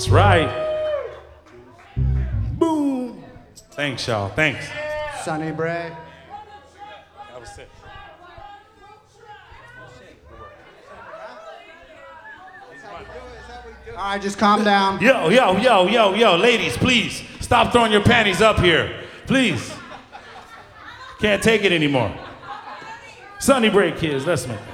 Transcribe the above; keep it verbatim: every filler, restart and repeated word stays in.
That's right. Boom. Thanks, y'all. Thanks. Sonny Bray. That was sick. All right, just calm down. Yo, yo, yo, yo, yo, ladies, please stop throwing your panties up here. Please. Can't take it anymore. Sonny Bray kids, let's make it.